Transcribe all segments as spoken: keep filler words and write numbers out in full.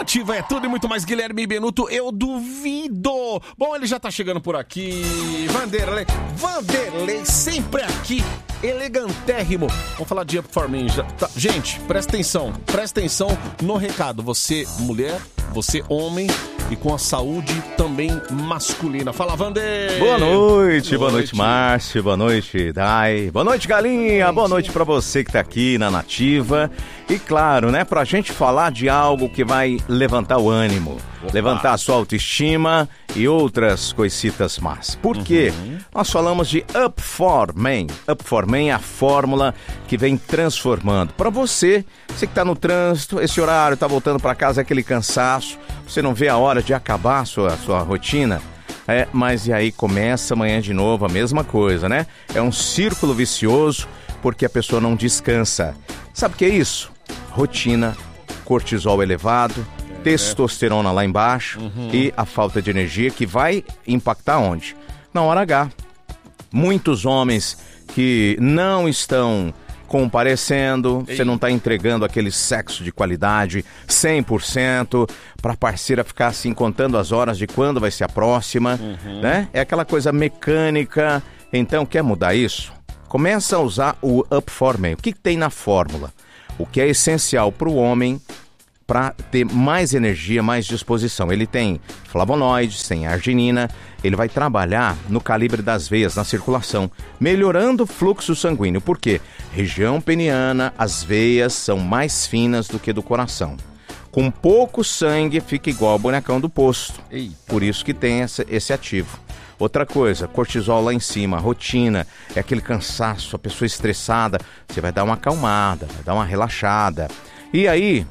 Nativa é tudo e muito mais. Guilherme Benuto, eu duvido. Bom, ele já tá chegando por aqui. Vanderlei, Vanderlei, sempre aqui, elegantérrimo. Vamos falar de Up For Me. Já tá. Gente, presta atenção, presta atenção no recado. Você, mulher, você, homem, e com a saúde também masculina. Fala, Vander! Boa noite, boa noite, Márcio, boa noite, Dai, boa noite, Galinha, boa noite pra você que tá aqui na Nativa. E claro, né, pra gente falar de algo que vai levantar o ânimo, Opa. levantar a sua autoestima e outras coisitas más. Por quê? Uhum. Nós falamos de Up For Men. Up For Men é a fórmula que vem transformando. Pra você, você que tá no trânsito, esse horário, tá voltando pra casa, aquele cansaço, você não vê a hora de acabar a sua, sua rotina, é, mas e aí começa amanhã de novo a mesma coisa, né? É um círculo vicioso porque a pessoa não descansa. Sabe o que é isso? Rotina, cortisol elevado, é, testosterona lá embaixo uhum. e a falta de energia que vai impactar onde? Na hora H. Muitos homens que não estão comparecendo, Ei. você não está entregando aquele sexo de qualidade cem por cento para a parceira ficar assim contando as horas de quando vai ser a próxima, uhum. né? É aquela coisa mecânica. Então, quer mudar isso? Começa a usar o Up For Men. O que, que tem na fórmula? O que é essencial para o homem para ter mais energia, mais disposição. Ele tem flavonoides, tem arginina, ele vai trabalhar no calibre das veias, na circulação, melhorando o fluxo sanguíneo. Por quê? Região peniana, as veias são mais finas do que do coração. Com pouco sangue fica igual o bonecão do posto. Eita. Por isso que tem essa, esse ativo. Outra coisa, cortisol lá em cima, rotina, é aquele cansaço, a pessoa estressada, você vai dar uma acalmada, vai dar uma relaxada. E aí,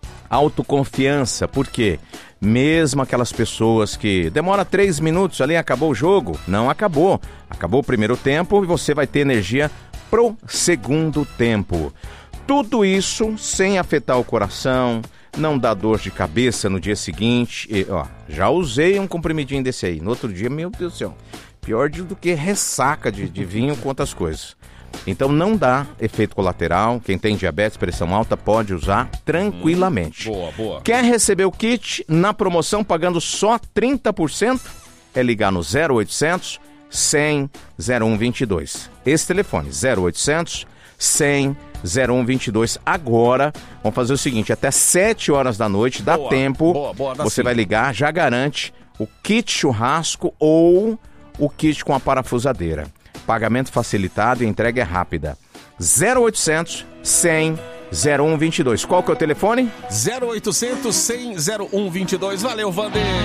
autoconfiança, por quê? Mesmo aquelas pessoas que demora três minutos ali, acabou o jogo, não acabou. Acabou o primeiro tempo e você vai ter energia pro segundo tempo. Tudo isso sem afetar o coração, não dá dor de cabeça no dia seguinte. E, ó, já usei um comprimidinho desse aí. No outro dia, meu Deus do céu, pior do que ressaca de, de vinho com outras coisas. Então não dá efeito colateral. Quem tem diabetes, pressão alta, pode usar tranquilamente. Hum, boa, boa. Quer receber o kit na promoção pagando só trinta por cento? É ligar no zero oitocentos, cem, zero um vinte e dois. Esse telefone, zero oitocentos, cem, zero um vinte e dois. Agora, vamos fazer o seguinte, até sete horas da noite, dá boa, tempo, boa, boa, dá você sim. vai ligar, já garante o kit churrasco ou o kit com a parafusadeira. Pagamento facilitado e entrega é rápida. zero oitocentos, cem, zero um vinte e dois. Qual que é o telefone? zero oitocentos, cem, zero um vinte e dois. Valeu, Vander!